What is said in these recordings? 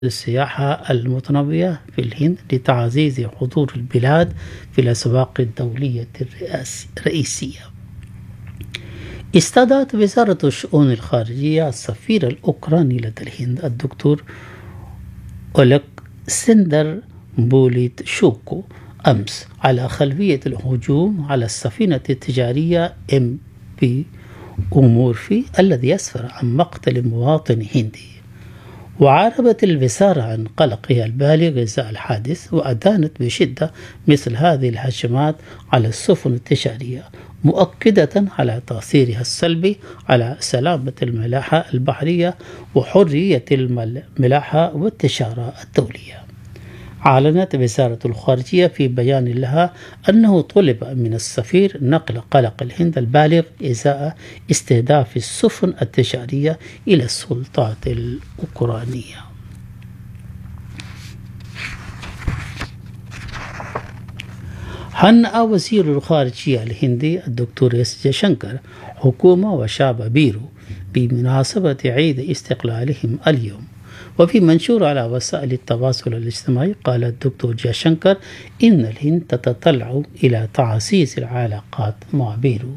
السياحة المتنوعة في الهند لتعزيز حضور البلاد في الأسواق الدولية الرئيسية. استدعت وزارة الشؤون الخارجية السفير الأوكراني لدى الهند الدكتور أولكسندر بوليتشوكو أمس على خلفية الهجوم على السفينة التجارية MP أومورفي الذي أسفر عن مقتل مواطن هندي. وعربت الوزارة عن قلقها البالغ إزاء الحادث، وأدانت بشدة مثل هذه الهجمات على السفن التجارية، مؤكدة على تأثيرها السلبي على سلامة الملاحة البحرية وحرية الملاحة والتجارة الدولية. أعلنت وزارة الخارجية في بيان لها أنه طلب من السفير نقل قلق الهند البالغ إزاء استهداف السفن التجارية إلى السلطات الأوكرانية. هنأ وزير الخارجية الهندي الدكتور اس جيشنكر حكومة وشعب بيرو بمناسبة عيد استقلالهم اليوم. وفي منشور على وسائل التواصل الاجتماعي قال الدكتور جيشنكر إن الهند تتطلع إلى تعزيز العلاقات مع بيرو.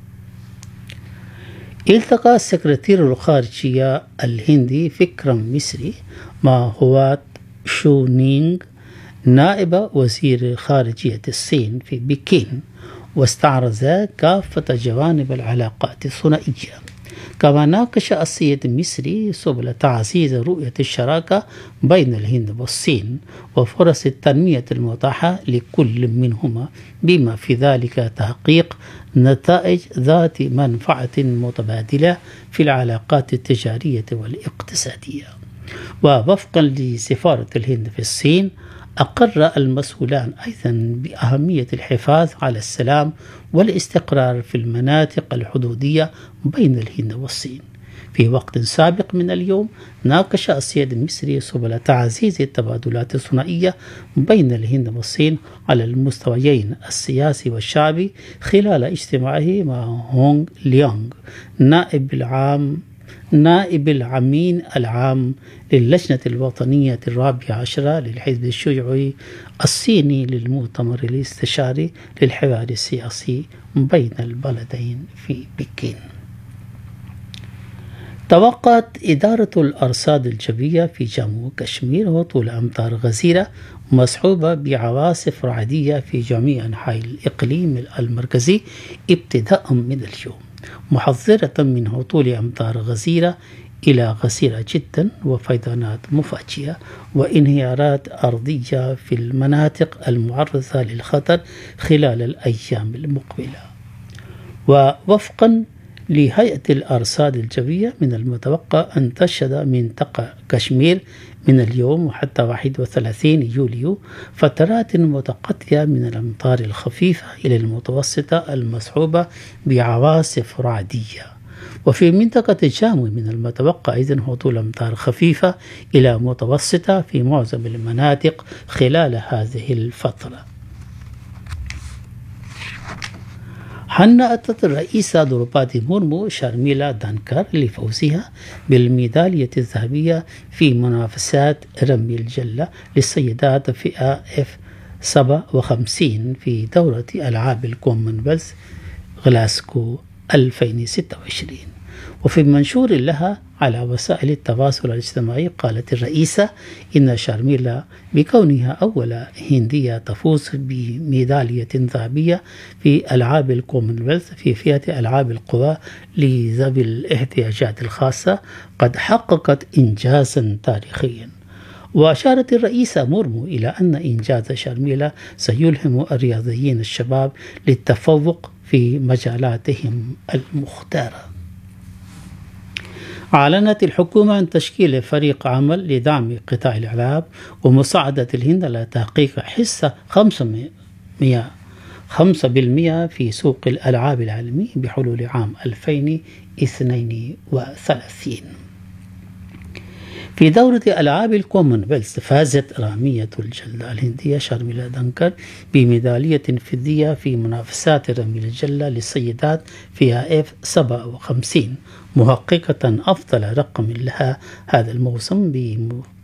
التقى سكرتير الخارجية الهندي فكرم مصري مع هوات شونينغ نائب وزير خارجية الصين في بكين، واستعرضا كافة جوانب العلاقات الثنائية. كما ناقش السيد المصري سبل تعزيز رؤية الشراكة بين الهند والصين وفرص التنمية المتاحة لكل منهما، بما في ذلك تحقيق نتائج ذات منفعة متبادلة في العلاقات التجارية والاقتصادية. ووفقا لسفارة الهند في الصين، أقر المسؤولان أيضا بأهمية الحفاظ على السلام والاستقرار في المناطق الحدودية بين الهند والصين. في وقت سابق من اليوم، ناقش السيد المصري سبل تعزيز التبادلات الثنائية بين الهند والصين على المستويين السياسي والشعبي خلال اجتماعه مع هونغ ليونغ نائب العمين العام للجنة الوطنية 14 للحزب الشيوعي الصيني للمؤتمر الاستشاري للحوار السياسي بين البلدين في بكين. توقعت إدارة الأرصاد الجوية في جمو وكشمير هطول أمطار غزيرة مصحوبة بعواصف رعدية في جميع أنحاء الإقليم المركزي ابتداء من اليوم، محذرة من هطول أمطار غزيرة إلى غزيرة جدا وفيضانات مفاجئة وانهيارات أرضية في المناطق المعرضة للخطر خلال الأيام المقبلة. ووفقا لهيئة الأرصاد الجوية، من المتوقع أن تشهد منطقة كشمير من اليوم وحتى 31 يوليو فترات متقطعة من الأمطار الخفيفة إلى المتوسطة المصحوبة بعواصف رعدية. وفي منطقة جامو من المتوقع أيضا هطول أمطار خفيفة إلى متوسطة في معظم المناطق خلال هذه الفترة. هنأت الرئيسة دروبادي مورمو شارميلا دانكر لفوزها بالميدالية الذهبية في منافسات رمي الجلة للسيدات فئة F57 في دورة ألعاب الكومنولث غلاسكو 2026. وفي منشور لها على وسائل التواصل الاجتماعي قالت الرئيسة إن شارميلا بكونها أول هندية تفوز بميدالية ذهبية في ألعاب الكومنولث في فئة ألعاب القوى لذوي الاحتياجات الخاصة قد حققت إنجازا تاريخيا. وأشارت الرئيسة مورمو إلى أن إنجاز شارميلا سيلهم الرياضيين الشباب للتفوق في مجالاتهم المختارة. أعلنت الحكومة عن تشكيل فريق عمل لدعم قطاع الألعاب ومساعدة الهند على تحقيق حصة 5% في سوق الألعاب العالمي بحلول عام 2032. في دورة ألعاب الكومنولث فازت رامية الجلة الهندية شارميلا دانكر بميدالية فضية في منافسات رمي الجلة للسيدات فيها F57، محققة أفضل رقم لها هذا الموسم